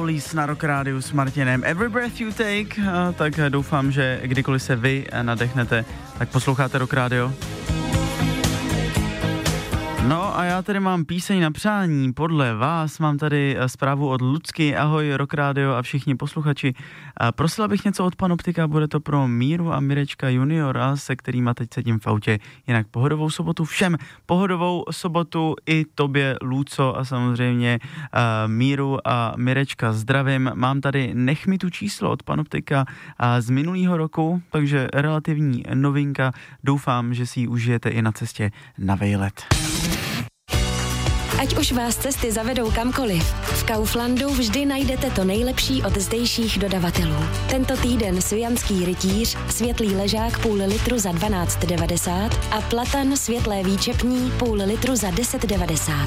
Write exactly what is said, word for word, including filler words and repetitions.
Police na Rock Rádiu s Martinem. Every Breath You Take, tak doufám, že kdykoliv se vy nadechnete, tak posloucháte Rock Rádio. No a já tady mám píseň na přání, podle vás mám tady zprávu od Lucky, ahoj Rock Radio a všichni posluchači. Prosila bych něco od Panoptika, bude to pro Míru a Mirečka juniora, se kterýma teď sedím v autě. Jinak pohodovou sobotu všem, pohodovou sobotu i tobě, Lůco, a samozřejmě uh, Míru a Mirečka zdravím. Mám tady Nech mi tu číslo od Panoptika uh, z minulého roku, takže relativní novinka. Doufám, že si ji užijete i na cestě na vejlet. Ať už vás cesty zavedou kamkoliv, v Kauflandu vždy najdete to nejlepší od zdejších dodavatelů. Tento týden svijanský rytíř, světlý ležák půl litru za dvanáct devadesát a platan světlé výčepní půl litru za deset devadesát.